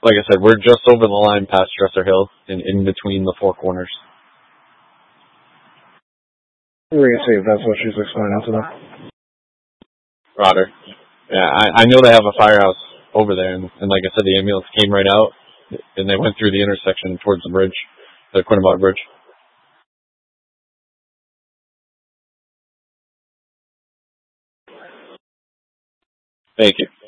Like I said, we're just over the line past Dresser Hill and in between the four corners. We're going to see if that's what she's explaining to them. Roger. Yeah, I know they have a firehouse over there, and like I said, the ambulance came right out, and they went through the intersection towards the bridge, the Quinnebog Bridge. Thank you.